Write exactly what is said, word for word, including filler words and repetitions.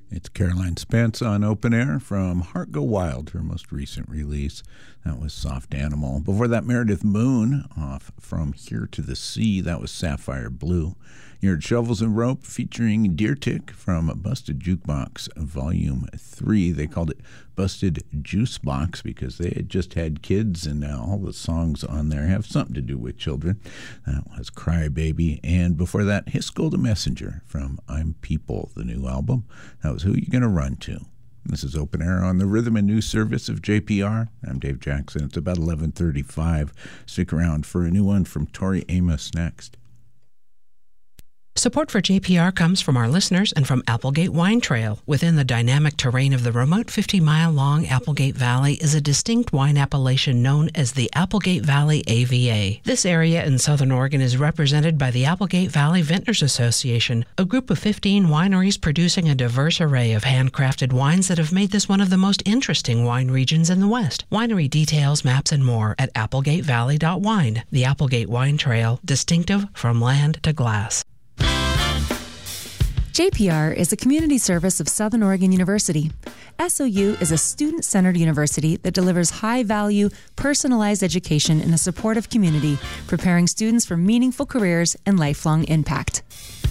It's Caroline Spence on Open Air from Heart Go Wild, her most recent release. That was Soft Animal. Before that, Meredith Moon off From Here to the Sea. That was Sapphire Blue. You heard Shovels and Rope featuring Deer Tick from Busted Jukebox Volume three. They called it Busted Juice Box because they had just had kids, and now all the songs on there have something to do with children. That was Cry Baby. And before that, Hiss Golden Messenger from I'm People, the new album. That was Who You Gonna Run To. This is Open Air on the Rhythm and News Service of J P R. I'm Dave Jackson. It's about eleven thirty-five. Stick around for a new one from Tori Amos next. Support for J P R comes from our listeners and from Applegate Wine Trail. Within the dynamic terrain of the remote fifty-mile-long Applegate Valley is a distinct wine appellation known as the Applegate Valley A V A. This area in southern Oregon is represented by the Applegate Valley Vintners Association, a group of fifteen wineries producing a diverse array of handcrafted wines that have made this one of the most interesting wine regions in the West. Winery details, maps, and more at applegate valley dot wine. The Applegate Wine Trail, distinctive from land to glass. J P R is a community service of Southern Oregon University. S O U is a student-centered university that delivers high-value, personalized education in a supportive community, preparing students for meaningful careers and lifelong impact.